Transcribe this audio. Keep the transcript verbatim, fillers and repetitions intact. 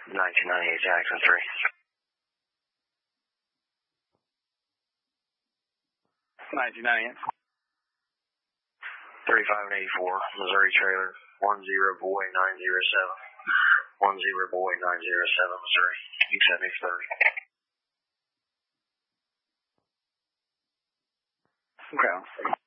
nineteen ninety-eight Jackson three. nineteen ninety-eight. thirty-five and eighty-four, Missouri trailer, one zero boy nine zero seven. one zero boy nine zero seven, Missouri, accept me thirty. Okay.